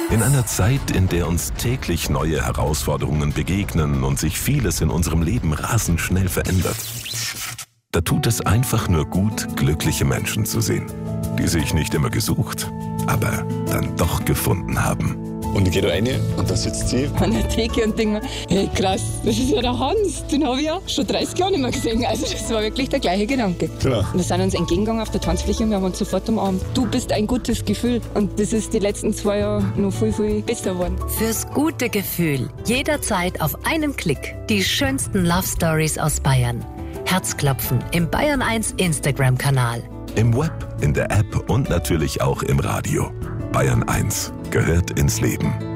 In einer Zeit, in der uns täglich neue Herausforderungen begegnen und sich vieles in unserem Leben rasend schnell verändert, da tut es einfach nur gut, glückliche Menschen zu sehen, die sich nicht immer gesucht, aber dann doch gefunden haben. Und ich gehe da rein und da sitzt sie an der Theke und denke mir, hey krass, das ist ja der Hans, den habe ich ja schon 30 Jahre nicht mehr gesehen. Also das war wirklich der gleiche Gedanke. Genau. Wir sind uns entgegengegangen auf der Tanzfläche und wir haben uns sofort umarmt. Du bist ein gutes Gefühl und das ist die letzten 2 Jahre noch viel, viel besser geworden. Fürs gute Gefühl, jederzeit auf einen Klick. Die schönsten Love Stories aus Bayern. Herzklopfen im Bayern 1 Instagram-Kanal. Im Web, in der App und natürlich auch im Radio. Bayern 1 gehört ins Leben.